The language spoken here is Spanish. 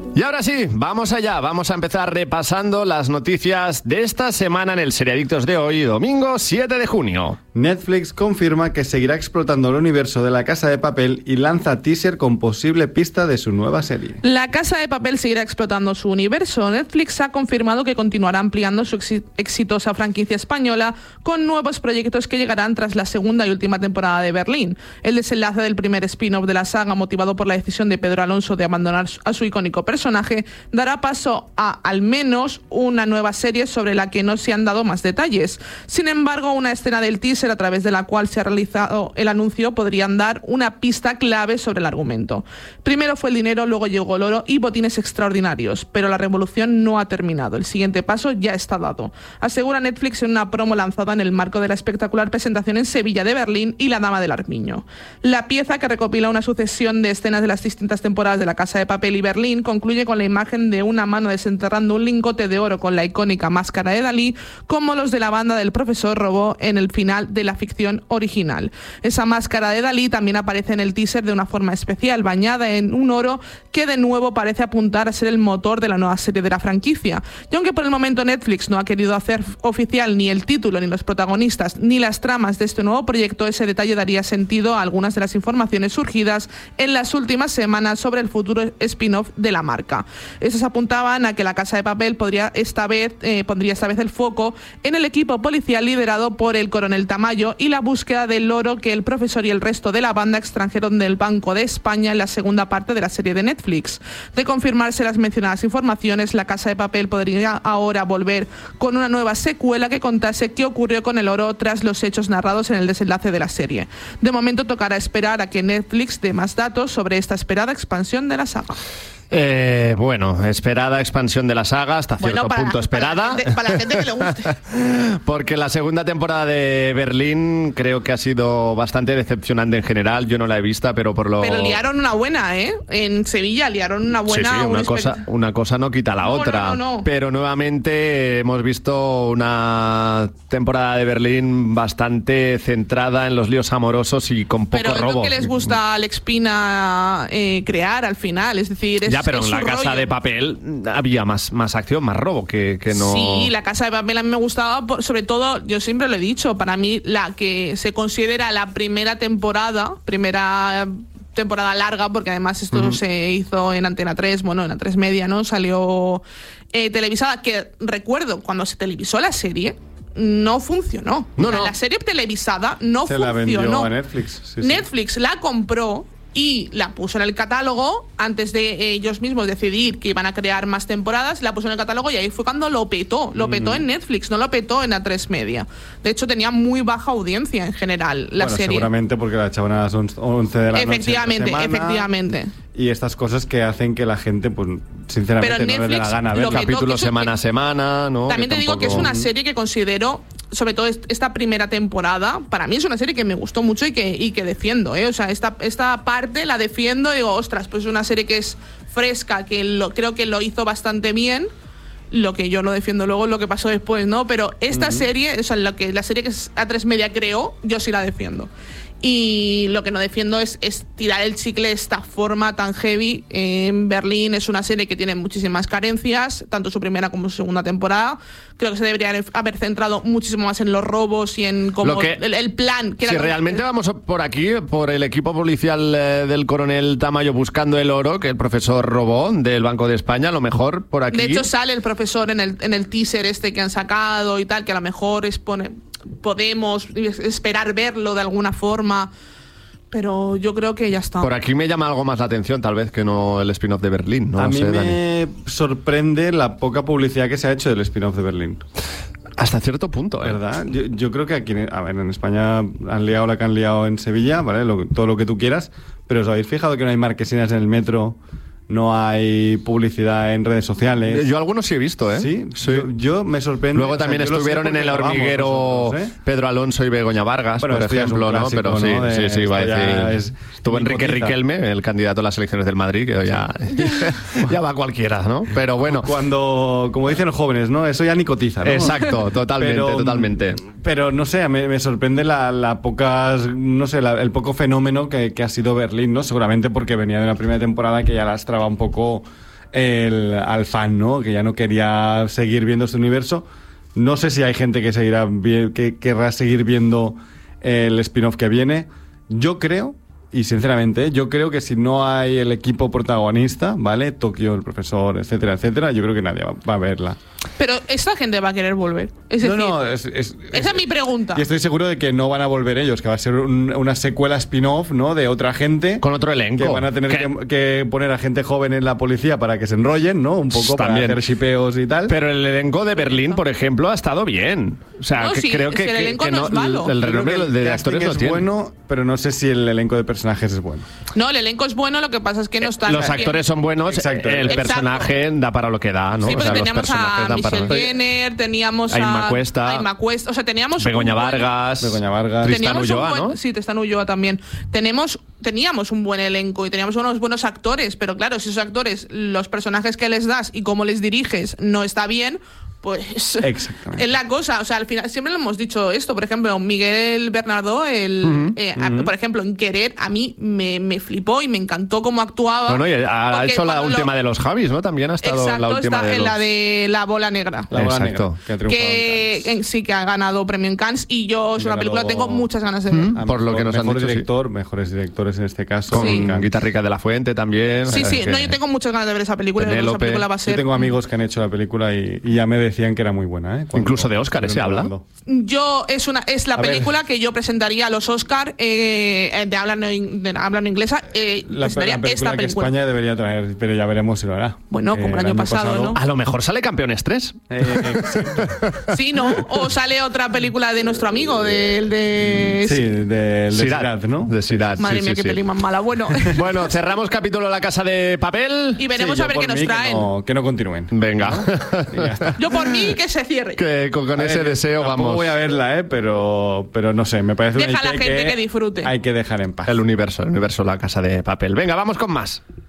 Y ahora sí, vamos allá. Vamos a empezar repasando las noticias de esta semana en el Seriadictos de hoy, domingo 7 de junio. Netflix confirma que seguirá explotando el universo de La Casa de Papel y lanza teaser con posible pista de su nueva serie. La Casa de Papel seguirá explotando su universo. Netflix ha confirmado que continuará ampliando su exitosa franquicia española con nuevos proyectos que llegarán tras la segunda y última temporada de Berlín. El desenlace del primer spin-off de la saga, motivado por la decisión de Pedro Alonso de abandonar a su icónico personaje, dará paso a al menos una nueva serie sobre la que no se han dado más detalles. Sin embargo, una escena del teaser a través de la cual se ha realizado el anuncio podrían dar una pista clave sobre el argumento. Primero fue el dinero, luego llegó el oro y botines extraordinarios, pero la revolución no ha terminado. El siguiente paso ya está dado, asegura Netflix en una promo lanzada en el marco de la espectacular presentación en Sevilla de Berlín y La Dama del Armiño. La pieza, que recopila una sucesión de escenas de las distintas temporadas de La Casa de Papel y Berlín, concluye con la imagen de una mano desenterrando un lingote de oro con la icónica máscara de Dalí, como los de la banda del profesor Robó en el final de la ficción original. Esa máscara de Dalí también aparece en el teaser de una forma especial, bañada en un oro que de nuevo parece apuntar a ser el motor de la nueva serie de la franquicia. Y aunque por el momento Netflix no ha querido hacer oficial ni el título, ni los protagonistas, ni las tramas de este nuevo proyecto, ese detalle daría sentido a algunas de las informaciones surgidas en las últimas semanas sobre el futuro spin-off de la marca. Esas apuntaban a que La Casa de Papel pondría esta vez el foco en el equipo policial liderado por el coronel Tamayo y la búsqueda del oro que el profesor y el resto de la banda extrajeron del Banco de España en la segunda parte de la serie de Netflix. De confirmarse las mencionadas informaciones, La Casa de Papel podría ahora volver con una nueva secuela que contase qué ocurrió con el oro tras los hechos narrados en el desenlace de la serie. De momento tocará esperar a que Netflix dé más datos sobre esta esperada expansión de la saga. Bueno, esperada expansión de la saga, hasta cierto punto esperada. Para la gente que le guste. Porque la segunda temporada de Berlín creo que ha sido bastante decepcionante en general. Yo no la he vista, pero por lo... Pero liaron una buena, ¿eh? En Sevilla liaron una buena... Sí, una cosa no quita la otra. No. Pero nuevamente hemos visto una temporada de Berlín bastante centrada en los líos amorosos y con poco robo. Pero es lo que les gusta a Alex Pina crear al final, es decir... Pero en La Casa de Papel había más acción, más robo que no... Sí, La Casa de Papel a mí me gustaba, sobre todo, yo siempre lo he dicho, para mí la que se considera la primera temporada larga, porque además esto se hizo en Antena 3, bueno, en A3 Media, ¿no? Salió televisada, que recuerdo, cuando se televisó la serie, no funcionó. La serie televisada no funcionó. Se la vendió a Netflix. Sí. Netflix la compró y la puso en el catálogo antes de ellos mismos decidir que iban a crear más temporadas. La puso en el catálogo y ahí fue cuando lo petó en Netflix, no lo petó en A3 Media. De hecho tenía muy baja audiencia en general la serie. Seguramente porque la echaban a las 11 de la noche efectivamente. Y estas cosas que hacen que la gente, pues sinceramente, Netflix, no le dé la gana ver capítulos semana a semana, ¿no? También te digo que es una serie que considero, sobre todo esta primera temporada, para mí es una serie que me gustó mucho y que defiendo, ¿eh? O sea, esta parte la defiendo y digo, ostras, pues es una serie que es fresca, creo que lo hizo bastante bien. Lo que yo no defiendo luego es lo que pasó después, ¿no? Pero esta serie, o sea, la serie que A3 Media creó, yo sí la defiendo. Y lo que no defiendo es tirar el chicle de esta forma tan heavy. En Berlín es una serie que tiene muchísimas carencias, tanto su primera como su segunda temporada. Creo que se debería haber centrado muchísimo más en los robos y en cómo el plan. Si realmente vamos por aquí, por el equipo policial del coronel Tamayo buscando el oro, que el profesor robó del Banco de España, a lo mejor por aquí... De hecho sale el profesor en el teaser este que han sacado y tal, que a lo mejor podemos esperar verlo de alguna forma, pero yo creo que ya está. Por aquí me llama algo más la atención, tal vez, que no el spin-off de Berlín. No a mí sé, me sorprende la poca publicidad que se ha hecho del spin-off de Berlín. Hasta cierto punto, ¿verdad? Yo creo que aquí, en España han liado la que han liado en Sevilla, ¿vale? Todo lo que tú quieras, pero ¿os habéis fijado que no hay marquesinas en el metro? No hay publicidad en redes sociales. Yo algunos sí he visto, ¿eh? Sí. Yo me sorprende. Luego también estuvieron en El Hormiguero Pedro Alonso y Begoña Vargas, por ejemplo, ¿no? Pero sí, va a decir. Estuvo Enrique Riquelme, el candidato a las elecciones del Madrid, que ya va cualquiera, ¿no? Pero bueno. Como dicen los jóvenes, ¿no? Eso ya ni cotiza, ¿no? Exacto, totalmente. Pero no sé, me sorprende el poco fenómeno que ha sido Berlín, ¿no? Seguramente porque venía de una primera temporada que ya lastraba un poco al fan, ¿no? Que ya no quería seguir viendo este universo. No sé si hay gente que querrá seguir viendo el spin-off que viene. Yo creo, y sinceramente, que si no hay el equipo protagonista, ¿vale? Tokio, el profesor, etcétera, etcétera, yo creo que nadie va a verla. Pero esta gente va a querer volver. Es decir, esa es mi pregunta. Y estoy seguro de que no van a volver ellos, que va a ser una secuela spin-off, ¿no? De otra gente. Con otro elenco. Que van a tener que poner a gente joven en la policía para que se enrollen, ¿no? Un poco para hacer shipeos y tal. Pero el elenco de Berlín, por ejemplo, ha estado bien. O sea, no, sí, creo que el elenco no es malo. El renombre de actores es bueno, pero no sé si el elenco de personajes es bueno. No, el elenco es bueno, lo que pasa es que no está. Los actores son buenos, el personaje da para lo que da, ¿no? Sí, o sea, teníamos a Michelle Jenner, teníamos a Inma Cuesta, o sea, teníamos Begoña Vargas, Tristán Ulloa, ¿no? Sí, Tristán Ulloa también. Teníamos un buen elenco y teníamos unos buenos actores, pero claro, si esos actores, los personajes que les das y cómo les diriges no está bien, pues exactamente. Es la cosa, o sea, al final siempre lo hemos dicho esto, por ejemplo, Miguel Bernardo, por ejemplo, en Querer, a mí me flipó y me encantó cómo actuaba. Bueno, y ha hecho la última de los Javis, ¿no? También ha estado en la última de los... la de La Bola Negra. La Bola Negra, que sí que ha ganado premio en Cannes y yo es una película que tengo muchas ganas de ver. Por lo que nos han dicho, mejores directores en este caso. Con Guitarrica de la Fuente también. Sí, no, yo tengo muchas ganas de ver esa película. Esa película va a ser... Yo tengo amigos que han hecho la película y ya me decían que era muy buena, ¿eh? Incluso de Oscar, ¿se habla? Es la película que yo presentaría a los Oscar de habla no inglesa. La película que España debería traer, pero ya veremos si lo hará. Bueno, como el año pasado, ¿no? A lo mejor sale Campeones 3. Sí, ¿no? O sale otra película de nuestro amigo, de Sirat, ¿no? De Sirat. Madre mía, qué peli más mala. Bueno, cerramos capítulo La Casa de Papel. Y veremos a ver qué nos traen. Que no continúen. Venga. Yo por mí que se cierre. Que con ese deseo vamos. Voy a verla, pero no sé, me parece Deja a la gente que disfrute. Hay que dejar en paz. El universo La Casa de Papel. Venga, vamos con más.